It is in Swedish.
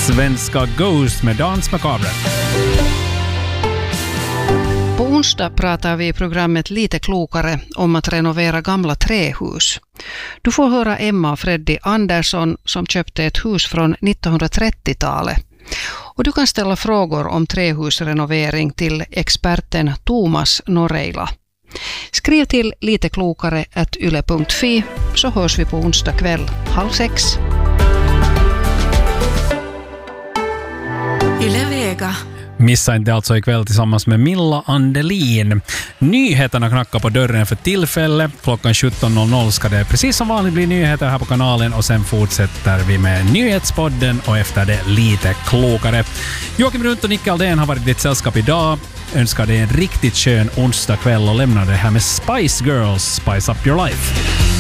Svenska Ghost med Dans Macabre. På onsdag pratar vi i programmet Lite klokare om att renovera gamla trähus. Du får höra Emma och Freddy Andersson som köpte ett hus från 1930-talet. Och du kan ställa frågor om trähusrenovering till experten Thomas Noreila. Skriv till liteklokare@yle.fi så hörs vi på onsdag kväll 5:30. Yle Vega. Missa inte alltså ikväll tillsammans med Milla Andelin. Nyheterna knackar på dörren för tillfälle. Klockan 17.00 ska det precis som vanligt bli nyheter här på kanalen och sen fortsätter vi med Nyhetspodden och efter det Lite klokare. Joakim Runt och Nicke Aldén har varit ditt sällskap idag. Önskar dig en riktigt skön onsdag kväll och lämnar det här med Spice Girls, Spice Up Your Life.